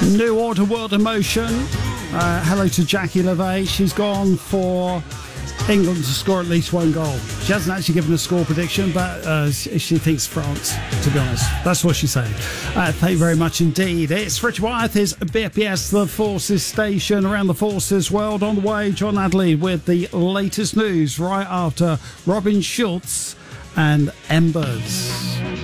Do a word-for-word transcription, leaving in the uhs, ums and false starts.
New Order World Emotion. Uh, hello to Jackie LaVey. She's gone for England to score at least one goal. She hasn't actually given a score prediction, but uh, she thinks France, to be honest. That's what she's saying. Uh, thank you very much indeed. It's Richard Wyeth, is B F P S, the Forces Station, around the Forces world. On the way, John Adley with the latest news right after Robin Schulz and Embers.